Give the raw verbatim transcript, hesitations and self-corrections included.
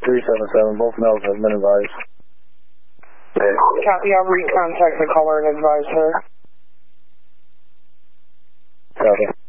three seven seven, both males have been advised. Copy, I'll recontact the caller and advise her. Copy.